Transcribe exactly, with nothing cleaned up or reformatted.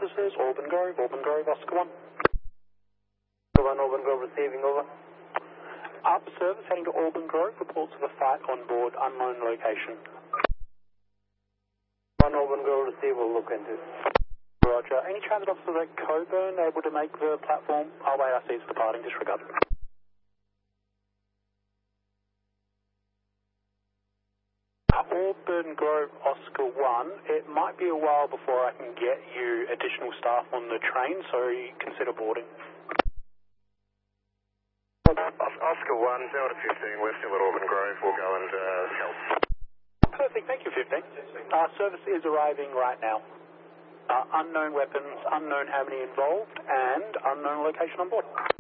officers, Auburn Grove, Auburn Grove, Oscar one. one, Auburn Grove receiving, over. Up service heading to Auburn Grove, reports of a fight on board, unknown location. one, Auburn Grove receive, we'll look into it. Roger. Any transit officers at Coburn able to make the platform? Oh wait, I see it's departing, disregard. Auburn Grove, Oscar one, it might be a while before I can get you additional staff on the train, so consider boarding. Oscar one, zero to fifteen, we're still at Auburn Grove, we'll go and uh, help. Perfect, thank you, fifteen. Uh, service is arriving right now. Uh, unknown weapons, unknown how many involved, and unknown location on board.